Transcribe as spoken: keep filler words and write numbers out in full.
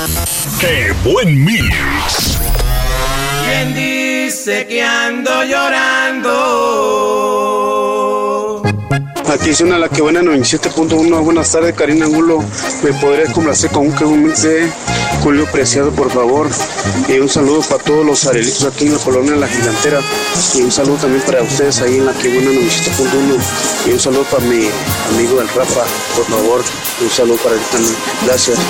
¡Qué buen mix! ¿Quién dice que ando llorando? Aquí suena la que buena noventa y siete punto uno. Buenas tardes, Karina Angulo. ¿Me podrías complacer con un que un mix de Julio Preciado, por favor? Y un saludo para todos los arelitos aquí en la colonia La Gigantera. Y un saludo también para ustedes ahí en la que buena noventa y siete punto uno. Y un saludo para mi amigo el Rafa, por favor. Un saludo para él también. Gracias.